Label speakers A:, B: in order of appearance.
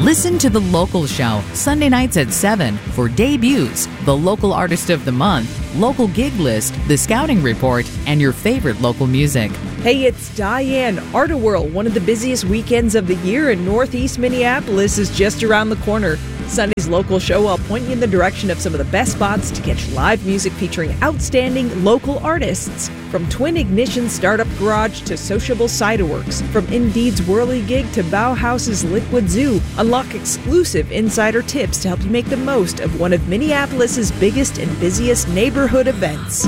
A: Listen to The Local Show, Sunday nights at 7 for debuts, the local artist of the month, local gig list, the scouting report, and your favorite local music.
B: Hey, it's Diane. Art-A-Whirl, one of the busiest weekends of the year in Northeast Minneapolis, is just around the corner. Sunday's Local Show will point you in the direction of some of the best spots to catch live music featuring outstanding local artists. From Twin Ignition Startup Garage to Sociable Ciderworks, from Indeed's Whirly Gig to Bauhaus's Liquid Zoo, unlock exclusive insider tips to help you make the most of one of Minneapolis's biggest and busiest neighborhood events.